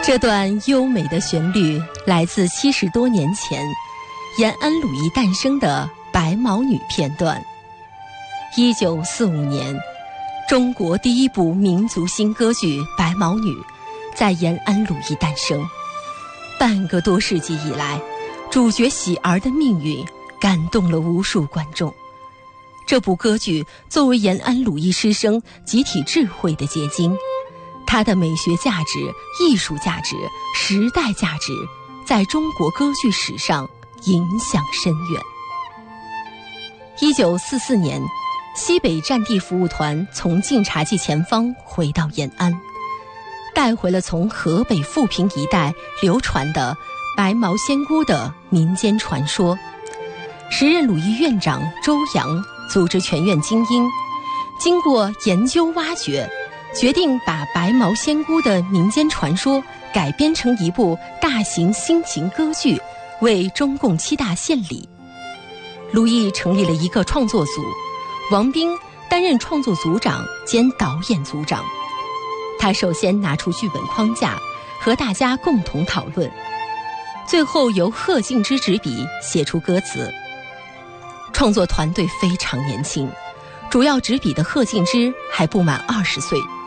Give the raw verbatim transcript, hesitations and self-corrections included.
这段优美的旋律来自七十多年前延安鲁艺诞生的白毛女片段。一九四五年，中国第一部民族新歌剧《白毛女》在延安鲁艺诞生。半个多世纪以来，主角喜儿的命运感动了无数观众。这部歌剧作为延安鲁艺师生集体智慧的结晶，它的美学价值、艺术价值、时代价值在中国歌剧史上影响深远。一九四四年，西北战地服务团从晋察冀前方回到延安，带回了从河北富平一带流传的白毛仙姑的民间传说。时任鲁艺院长周扬组织全院精英，经过研究挖掘，决定把白毛仙姑的民间传说改编成一部大型新型歌剧，为中共七大献礼。鲁艺成立了一个创作组，王斌担任创作组长兼导演组长。他首先拿出剧本框架，和大家共同讨论，最后由贺敬之执笔写出歌词。创作团队非常年轻，主要执笔的贺敬之还不满二十岁。